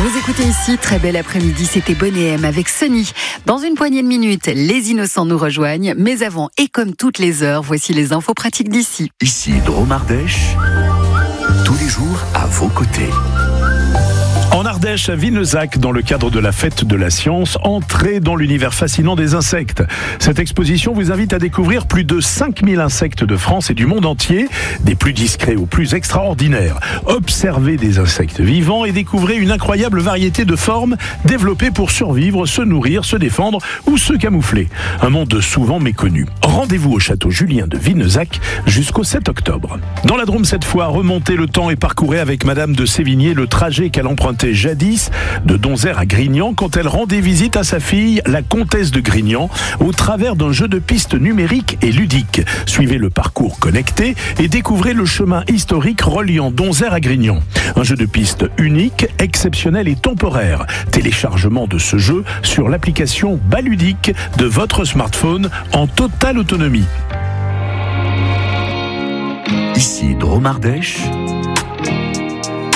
Vous écoutez ici, très bel après-midi, c'était Bonnet M avec Sunny. Dans une poignée de minutes, les innocents nous rejoignent. Mais avant, et comme toutes les heures, voici les infos pratiques d'ici. Ici Drôme Ardèche, tous les jours à vos côtés. En Ardèche, à Vinezac, dans le cadre de la fête de la science, entrez dans l'univers fascinant des insectes. Cette exposition vous invite à découvrir plus de 5000 insectes de France et du monde entier, des plus discrets aux plus extraordinaires. Observez des insectes vivants et découvrez une incroyable variété de formes développées pour survivre, se nourrir, se défendre ou se camoufler. Un monde souvent méconnu. Rendez-vous au château Julien de Vinezac jusqu'au 7 octobre. Dans la Drôme cette fois, remontez le temps et parcourez avec Madame de Sévigné le trajet qu'elle empruntait jadis de Donzère à Grignan quand elle rendait visite à sa fille, la comtesse de Grignan, au travers d'un jeu de pistes numérique et ludique. Suivez le parcours connecté et découvrez le chemin historique reliant Donzère à Grignan. Un jeu de pistes unique, exceptionnel et temporaire. Téléchargement de ce jeu sur l'application Baludique de votre smartphone en totale autonomie. Ici Drôme Ardèche,